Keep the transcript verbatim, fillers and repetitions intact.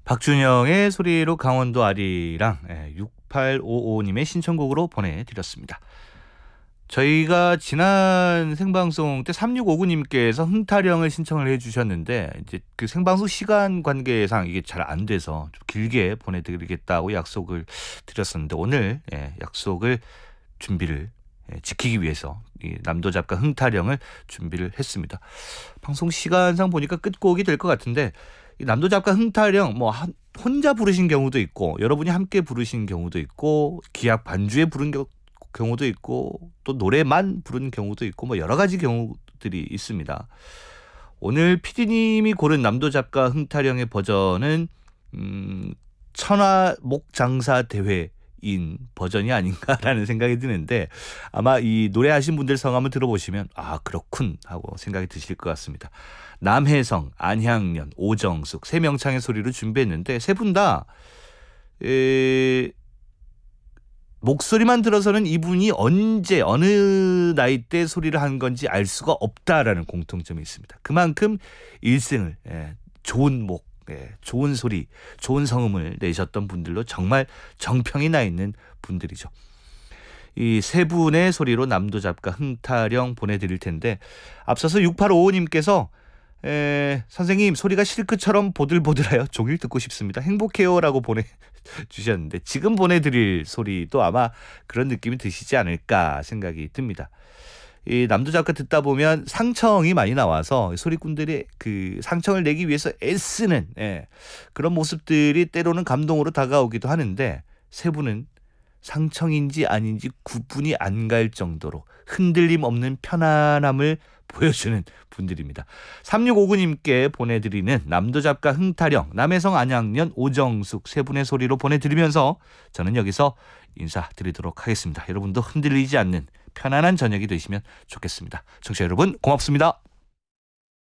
박준영의 소리로 강원도 아리랑 육팔오오님의 신청곡으로 보내드렸습니다. 저희가 지난 생방송 때 삼육오구님께서 흥타령을 신청을 해주셨는데 이제 그 생방송 시간 관계상 이게 잘 안 돼서 좀 길게 보내드리겠다고 약속을 드렸었는데 오늘 예, 약속을 준비를 예, 지키기 위해서 이 남도잡가 흥타령을 준비를 했습니다. 방송 시간상 보니까 끝곡이 될 것 같은데 이 남도잡가 흥타령 뭐 한, 혼자 부르신 경우도 있고 여러분이 함께 부르신 경우도 있고 기악 반주에 부른 경우 경우도 있고 또 노래만 부른 경우도 있고 뭐 여러 가지 경우들이 있습니다. 오늘 피디님이 고른 남도잡가 흥타령의 버전은 음, 천하목장사 대회인 버전이 아닌가라는 생각이 드는데 아마 이 노래하신 분들 성함을 들어보시면 아 그렇군 하고 생각이 드실 것 같습니다. 남혜성, 안향연, 오정숙 세 명창의 소리로 준비했는데 세 분 다 목소리만 들어서는 이분이 언제 어느 나이 때 소리를 한 건지 알 수가 없다라는 공통점이 있습니다. 그만큼 일생을 예, 좋은 목, 예, 좋은 소리, 좋은 성음을 내셨던 분들로 정말 정평이 나 있는 분들이죠. 이 세 분의 소리로 남도잡가 흥타령 보내드릴 텐데 앞서서 육팔오오님께서 에, 선생님 소리가 실크처럼 보들보들하여 종일 듣고 싶습니다. 행복해요라고 보내주셨는데 지금 보내드릴 소리도 아마 그런 느낌이 드시지 않을까 생각이 듭니다. 이 남도잡가 듣다 보면 상청이 많이 나와서 소리꾼들이 그 상청을 내기 위해서 애쓰는 예, 그런 모습들이 때로는 감동으로 다가오기도 하는데 세 분은 상청인지 아닌지 구분이 안 갈 정도로 흔들림 없는 편안함을 보여주는 분들입니다. 삼육오구님께 보내드리는 남도잡가 흥타령, 남혜성, 안향연, 오정숙 세 분의 소리로 보내드리면서 저는 여기서 인사드리도록 하겠습니다. 여러분도 흔들리지 않는 편안한 저녁이 되시면 좋겠습니다. 청취자 여러분 고맙습니다.